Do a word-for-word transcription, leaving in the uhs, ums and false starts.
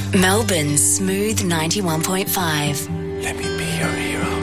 Melbourne's Smooth ninety-one point five. Let me be your hero.